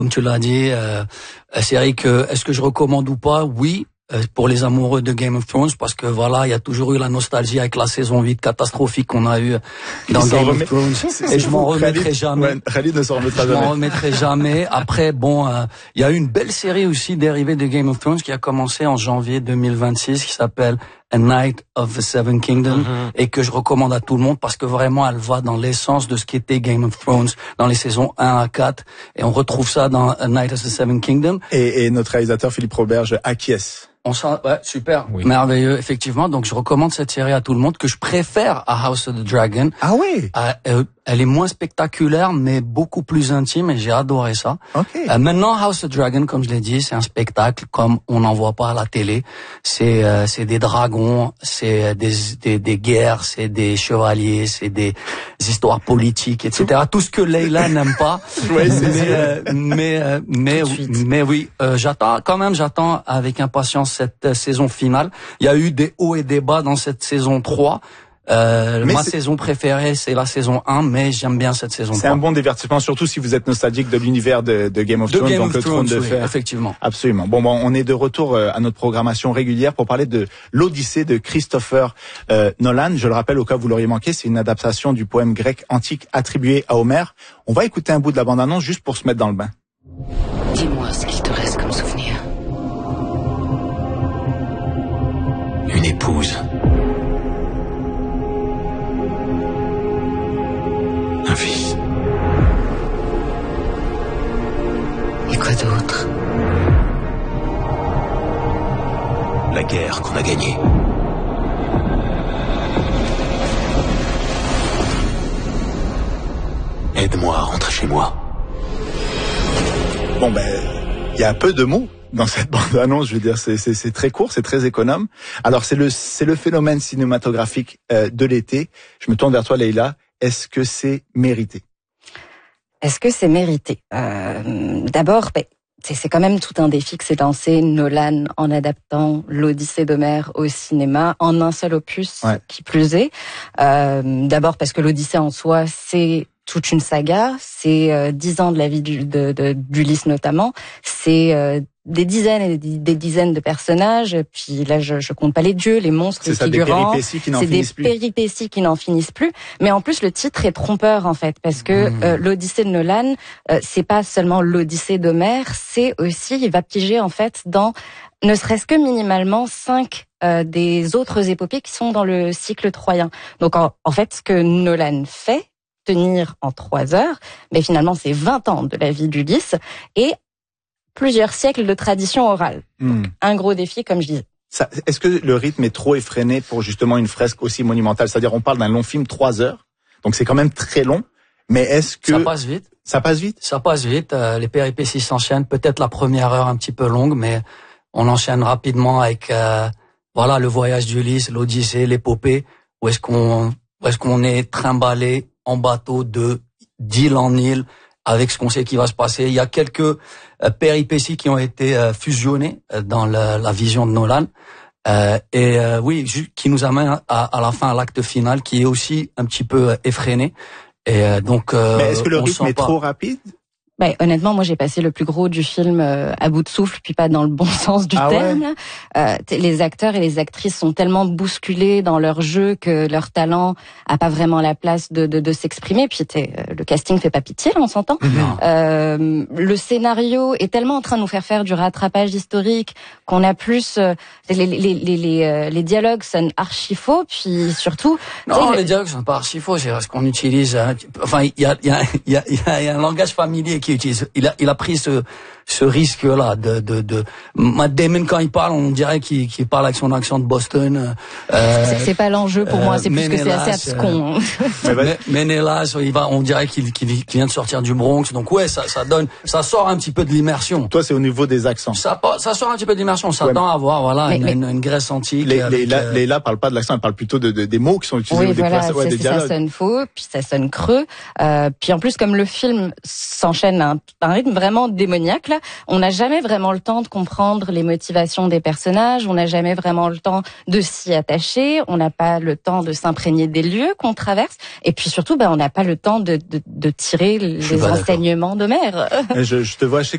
Comme tu l'as dit, série que est-ce que je recommande ou pas? Oui. Pour les amoureux de Game of Thrones, parce que voilà, il y a toujours eu la nostalgie avec la saison 8 catastrophique qu'on a eu dans Game of Thrones. Et je m'en remettrai jamais. Khalid ne s'en remettra jamais. Je m'en remettrai jamais. Après, bon, il y a eu une belle série aussi dérivée de Game of Thrones qui a commencé en janvier 2026 qui s'appelle A Night of the Seven Kingdoms et que je recommande à tout le monde parce que vraiment elle va dans l'essence de ce qu'était Game of Thrones dans les saisons 1 à 4 et on retrouve ça dans A Night of the Seven Kingdoms. Et notre réalisateur Philippe Roberge acquiesce. Ouais, super, oui. Merveilleux, effectivement. Donc, je recommande cette série à tout le monde que je préfère à House of the Dragon. Ah oui. Elle est moins spectaculaire, mais beaucoup plus intime et j'ai adoré ça. Okay. Maintenant, House of the Dragon, comme je l'ai dit, c'est un spectacle comme on n'en voit pas à la télé. C'est des dragons, c'est des guerres, c'est des chevaliers, c'est des histoires politiques, etc. Tout ce que Leila n'aime pas. Oui, mais oui, j'attends avec impatience cette saison finale. Il y a eu des hauts et des bas dans cette saison 3. Ma saison préférée, c'est la saison 1, mais j'aime bien cette saison 3. C'est un bon divertissement, surtout si vous êtes nostalgique de l'univers de Game of Thrones, donc le Trône de Fer. Effectivement. Absolument. Bon, on est de retour à notre programmation régulière pour parler de l'Odyssée de Christopher Nolan. Je le rappelle au cas où vous l'auriez manqué, c'est une adaptation du poème grec antique attribué à Homère. On va écouter un bout de la bande-annonce juste pour se mettre dans le bain. Dis-moi ce qu'il te reste comme souvenir. Une épouse. Un fils. Et quoi d'autre? La guerre qu'on a gagnée. Aide-moi à rentrer chez moi. Bon, il y a peu de mots dans cette bande-annonce, je veux dire, c'est très court, c'est très économe. Alors, c'est le phénomène cinématographique de l'été. Je me tourne vers toi, Leila. Est-ce que c'est mérité? Est-ce que c'est mérité? D'abord, c'est quand même tout un défi que s'est lancé Nolan en adaptant l'Odyssée d'Homère au cinéma en un seul opus, qui plus est. D'abord parce que l'Odyssée en soi, c'est toute une saga, c'est 10 ans de la vie d'Ulysse notamment, c'est des dizaines et des dizaines de personnages, puis là je compte pas les dieux, les monstres, les figurants, c'est des péripéties qui n'en finissent plus, mais en plus le titre est trompeur en fait, parce que l'Odyssée de Nolan, c'est pas seulement l'Odyssée d'Homère, c'est aussi, il va piger en fait dans ne serait-ce que minimalement 5 des autres épopées qui sont dans le cycle troyen. Donc en fait ce que Nolan fait, tenir en 3 heures, mais finalement c'est 20 ans de la vie d'Ulysse et plusieurs siècles de tradition orale. Donc, un gros défi, comme je disais. Est-ce que le rythme est trop effréné pour justement une fresque aussi monumentale? C'est-à-dire, on parle d'un long film, 3 heures, donc c'est quand même très long, mais est-ce que... Ça passe vite. Ça passe vite? Ça passe vite, les péripéties s'enchaînent, peut-être la première heure un petit peu longue, mais on enchaîne rapidement avec le voyage d'Ulysse, l'Odyssée, l'épopée, où est-ce qu'on est trimballé en bateau d'île en île, avec ce qu'on sait qui va se passer. Il y a quelques péripéties qui ont été fusionnées dans la vision de Nolan. Qui nous amène à la fin, à l'acte final, qui est aussi un petit peu effréné. Et donc, mais est-ce que le rythme est trop rapide? Honnêtement, moi j'ai passé le plus gros du film à bout de souffle, puis pas dans le bon sens du terme. Ouais. Les acteurs et les actrices sont tellement bousculés dans leur jeu que leur talent a pas vraiment la place de s'exprimer. Puis le casting fait pas pitié, là, on s'entend. Le scénario est tellement en train de nous faire du rattrapage historique qu'on a plus les dialogues sonnent archi faux, puis surtout. Non, les dialogues sont pas archi faux. C'est ce qu'on utilise. Enfin, il y a un langage familier qui utilise. Il a pris ce risque-là de Matt Damon, quand il parle, on dirait qu'il parle avec son accent de Boston. C'est pas l'enjeu pour moi, c'est plus que c'est assez abscon. Ménélas, on dirait qu'il vient de sortir du Bronx. Donc ça sort un petit peu de l'immersion. Toi, c'est au niveau des accents. Ça sort un petit peu de l'immersion. On s'attend à avoir une Grèce antique. Léla parle pas de l'accent, elle parle plutôt des mots qui sont utilisés. Oui, voilà, des dialogues. Ça sonne faux, puis ça sonne creux. Puis en plus, comme le film s'enchaîne à un rythme vraiment démoniaque, là, on n'a jamais vraiment le temps de comprendre les motivations des personnages, on n'a jamais vraiment le temps de s'y attacher, on n'a pas le temps de s'imprégner des lieux qu'on traverse, et puis surtout, on n'a pas le temps de tirer les enseignements d'Homère. Je te vois, je sais